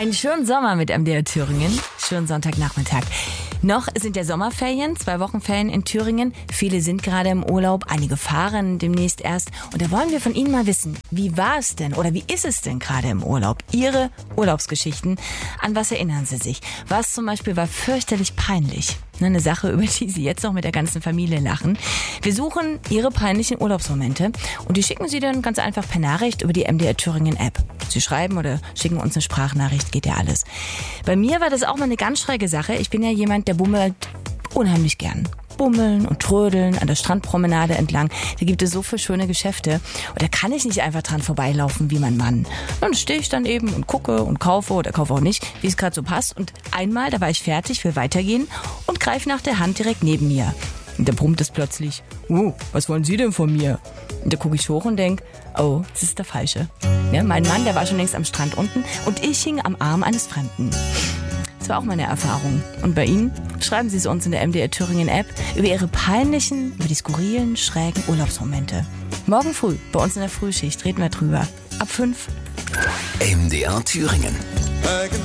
Einen schönen Sommer mit MDR Thüringen. Schönen Sonntagnachmittag. Noch sind ja Sommerferien, 2 Wochen Ferien in Thüringen. Viele sind gerade im Urlaub, einige fahren demnächst erst. Und da wollen wir von Ihnen mal wissen, wie war es denn oder wie ist es denn gerade im Urlaub? Ihre Urlaubsgeschichten, an was erinnern Sie sich? Was zum Beispiel war fürchterlich peinlich? Eine Sache, über die Sie jetzt noch mit der ganzen Familie lachen. Wir suchen Ihre peinlichen Urlaubsmomente und die schicken Sie dann ganz einfach per Nachricht über die MDR Thüringen App. Sie schreiben oder schicken uns eine Sprachnachricht, geht ja alles. Bei mir war das auch mal eine ganz schräge Sache. Ich bin ja jemand, der bummelt unheimlich gern. Bummeln und trödeln an der Strandpromenade entlang. Da gibt es so viele schöne Geschäfte. Und da kann ich nicht einfach dran vorbeilaufen wie mein Mann. Dann stehe ich dann eben und gucke und kaufe oder kaufe auch nicht, wie es gerade so passt. Und einmal, da war ich fertig, will weitergehen und greife nach der Hand direkt neben mir. Und da brummt es plötzlich. Was wollen Sie denn von mir? Und da gucke ich hoch und denke, oh, das ist der Falsche. Ja, mein Mann, der war schon längst am Strand unten und ich hing am Arm eines Fremden. Das war auch meine Erfahrung. Und bei Ihnen? Schreiben Sie es uns in der MDR Thüringen App über Ihre peinlichen, über die skurrilen, schrägen Urlaubsmomente. Morgen früh, bei uns in der Frühschicht, reden wir drüber. Ab 5. MDR Thüringen.